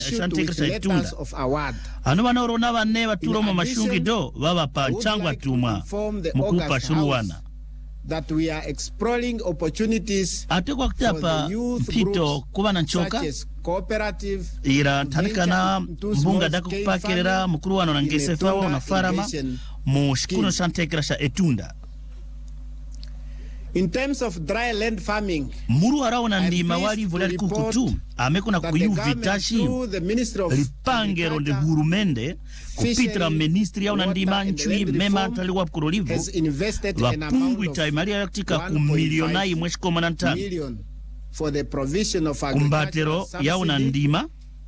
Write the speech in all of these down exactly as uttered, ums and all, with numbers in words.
shantekra shaitunda anu wanaorona bane baturo mu mashungi do baba panchangwa tumwa mukupa shuruwana that we are exploring opportunities ate kwa kutapa pito kuba na nchoka cooperative ira tanikana mbunga dako kupakerera mukuru wano na ngesefawo na farama mu shikuno shantekra sha etunda. In terms of dry land farming, muru harao na ndima wali volali kukutu ameko na kuyu vitashi lipangero de hurumende kupitra ministri ya unandima nchui mema taliwa kurolivu wapungu itaimali ya katika kumilionai mweshiko manantani kumbatero ya unandima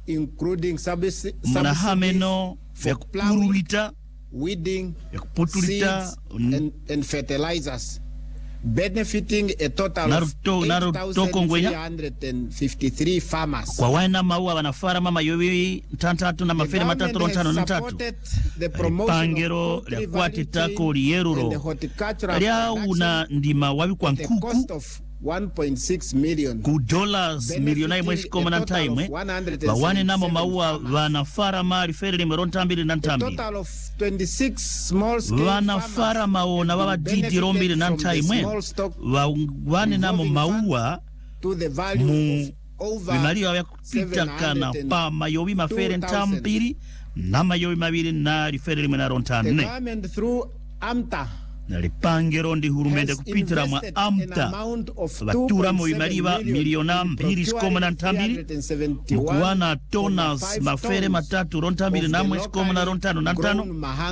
manahameno ya kupurulita ya kuputulita and fertilizers, benefiting a total Naruto, of eight thousand three hundred fifty-three farmers. Kwa wana maua wanafara mama yowi tantatu na mafere matatu rontano na tatu. Pangero ya kwati tako liyeruro. Ria una ndima wabi kwa nkuku one point six million ku dollars milioni mweshi koma na taimwe wa wane namo maua wanafara mari fere limerontambili na ntambi total of twenty-six small scale wanafara mao na baba didi rombili na ntaimwe wa wane namo maua mu vimali wa kupita kana pa mayowi mafere ntambili na mayowi mabili na rifere limerontambili the government through AMTA na lipangero ndi hurumende kupitira mwa amta batura mo imaliba miliona mbili shikoma na ntambili mkuwana tonas mafere matatu rontambili na mwe shikoma na rontano na ntano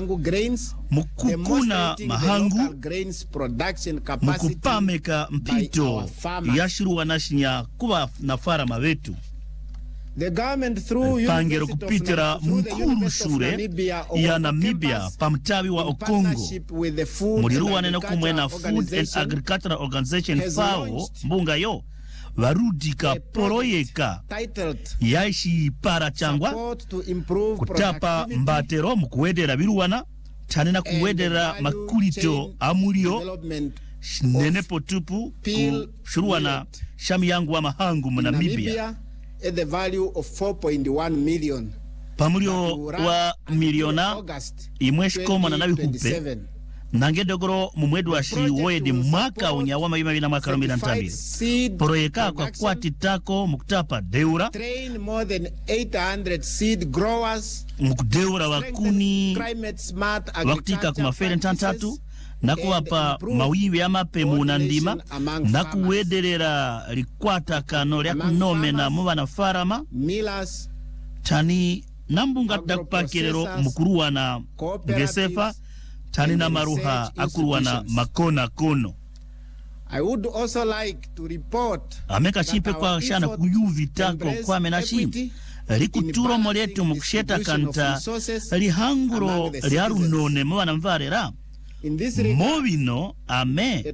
mkukuna mahangu mkupameka mpito yashiru wanashinya kuwa nafara mawetu. The government through pangero kupitira mkuru shure ya Namibia pamtawi wa Okongo muliruwa neno kumwena Food and Agricultural Organization FAO mbunga yo warudika poroyeka yaishi para changwa kutapa mbatero mkuwedera biruwana chanena kuwedera makulito amulio nene potupu kushuruwana shami yangu wa mahangu mu Namibia at the value of four point one million. Pamulio wa miliona imweshi koma na nabi hupe nange dogoro mumwedu wa shiwedi mwaka unyawa mabima bina mwaka rombi na ntabili poroyeka kwa kwa titako mkutapa deura train more than eight hundred seed growers mkudeura wakuni wakutika kumafere ntantatu na kuwapa mawiwi ya mapemu na ndima na kuwederera likwata kano lya kunome na muwa na farama tani nambunga takupakirero mkuruwa na gesefa tani na maruha akuruwa na makona kono. I would also like to report ameka shipe kwa shana kuyuvi tako kwa menashi likuturo moletu mkusheta kanta lihanguro liarunone muwa na mvarera mobino ame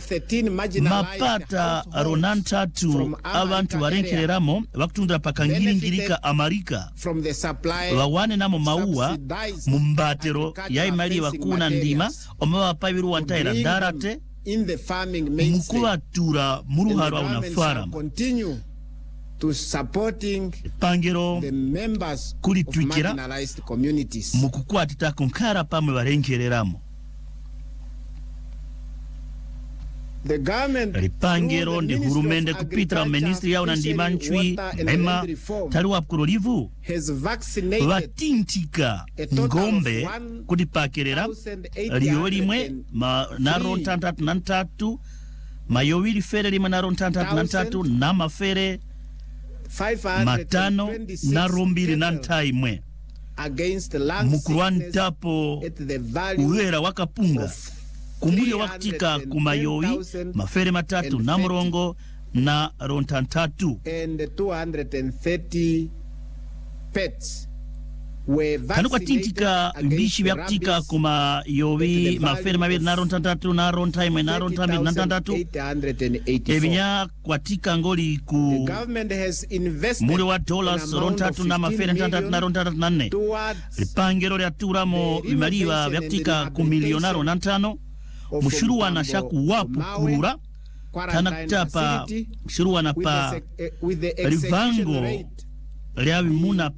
mapata ronantatu abantu warenkereramo wakutundra pakangiri ngirika Amarika wawane namo maua mumbatero ya imali wakuna ndima omewa pabiru wantaira darate mkuwatura muruharu au nafarama to supporting pangero the members kuli of twikira marginalized communities mukukwatita kunkara pamwe warenkereramo. The government ripangero ndi hurumende kupitra ministri yao na ndimanchui mema taluwa kurolivu watintika ngombe kudipakerera liyo limwe naro ntantatu na ntatu mayowili fere lima naro ntantatu na ntatu na mafere matano na rombili na ntaimwe mukuruantapo uwera wakapunga kumulio wakutika kumayowi mafere matatu na mrongo na rontantatu and two hundred thirty pets kanuka tintika mbishi vya kutika kuma yowi mafere mabiri na rontantatu na rontaimwe na rontambili na ntantatu ebinya kwatika ngoli ku muli wa dollars rontatu na mafere ntantatu na rontantatu na nne ripangero lya turamo imaliwa vya kutika kumilionaro na ntano mushuruwa na shaku wapu kurura tana kutapa mushuruwa na pa rivango lya vimuna